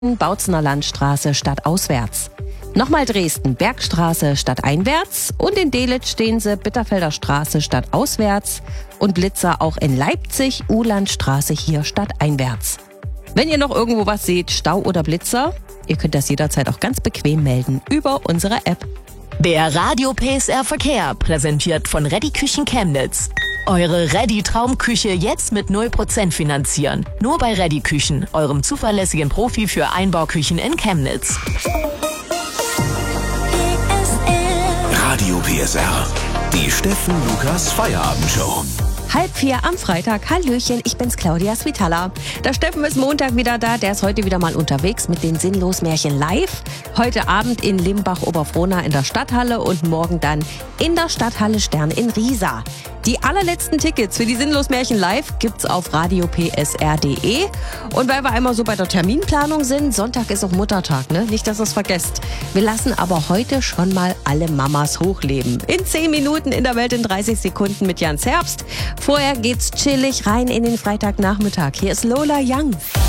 Bautzener Landstraße stadtauswärts. Nochmal Dresden, Bergstraße stadteinwärts und in Delitzsch stehen sie Bitterfelder Straße stadtauswärts und Blitzer auch in Leipzig, Uhlandstraße hier stadteinwärts. Wenn ihr noch irgendwo was seht, Stau oder Blitzer, ihr könnt das jederzeit auch ganz bequem melden über unsere App. Der Radio PSR Verkehr, präsentiert von Reddy Küchen Chemnitz. Eure Reddy Traumküche jetzt mit 0% finanzieren. Nur bei Reddy Küchen, eurem zuverlässigen Profi für Einbauküchen in Chemnitz. Radio PSR, die Steffen Lukas Feierabendshow. 3:30 am Freitag. Hallöchen, ich bin's Claudia Svitala. Der Steffen ist Montag wieder da, der ist heute wieder mal unterwegs mit den Sinnlos-Märchen live. Heute Abend in Limbach-Oberfrohna in der Stadthalle und morgen dann in der Stadthalle Stern in Riesa. Die allerletzten Tickets für die Sinnlos-Märchen live gibt's auf radiopsr.de. Und weil wir einmal so bei der Terminplanung sind, Sonntag ist auch Muttertag, ne? Nicht, dass ihr es vergesst. Wir lassen aber heute schon mal alle Mamas hochleben. In 10 Minuten in der Welt in 30 Sekunden mit Jans Herbst. Vorher geht's chillig rein in den Freitagnachmittag. Hier ist Lola Young.